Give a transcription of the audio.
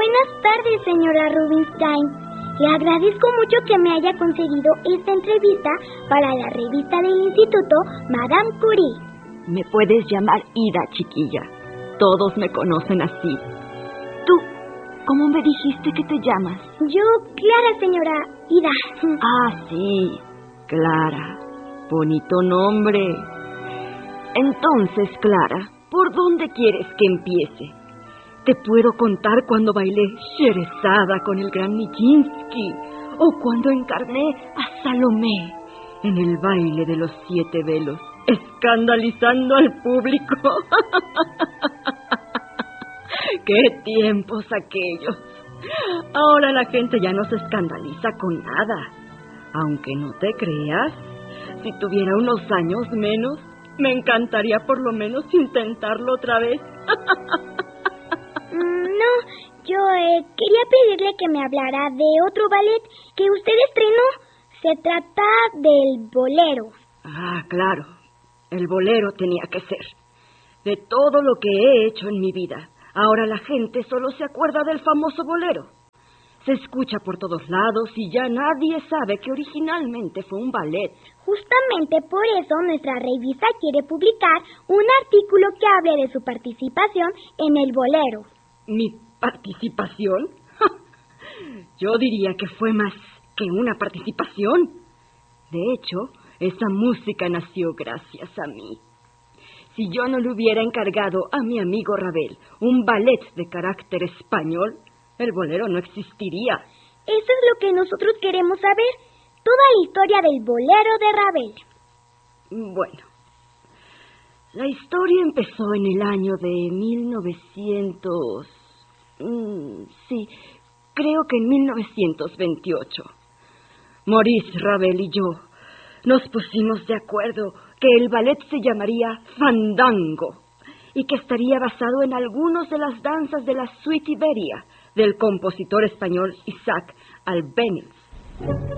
Buenas tardes, señora Rubinstein. Le agradezco mucho que me haya concedido esta entrevista para la revista del instituto Madame Curie. Me puedes llamar Ida, chiquilla. Todos me conocen así. ¿Tú cómo me dijiste que te llamas? Yo, Clara, señora Ida. Ah, sí, Clara. Bonito nombre. Entonces, Clara, ¿por dónde quieres que empiece? Te puedo contar cuando bailé Sherezada con el gran Nijinsky, o cuando encarné a Salomé en el baile de los 7 velos, escandalizando al público. ¡Qué tiempos aquellos! Ahora la gente ya no se escandaliza con nada. Aunque no te creas, si tuviera unos años menos, me encantaría por lo menos intentarlo otra vez. No, yo quería pedirle que me hablara de otro ballet que usted estrenó. Se trata del bolero. Ah, claro. El bolero tenía que ser. De todo lo que he hecho en mi vida, ahora la gente solo se acuerda del famoso bolero. Se escucha por todos lados y ya nadie sabe que originalmente fue un ballet. Justamente por eso nuestra revista quiere publicar un artículo que hable de su participación en el bolero. ¿Mi participación? Yo diría que fue más que una participación. De hecho, esa música nació gracias a mí. Si yo no le hubiera encargado a mi amigo Ravel un ballet de carácter español, el bolero no existiría. Eso es lo que nosotros queremos saber. Toda la historia del bolero de Ravel. Bueno, la historia empezó en el año de 1900... sí, creo que en 1928. Maurice Ravel y yo nos pusimos de acuerdo que el ballet se llamaría Fandango y que estaría basado en algunas de las danzas de la Suite Iberia del compositor español Isaac Albéniz.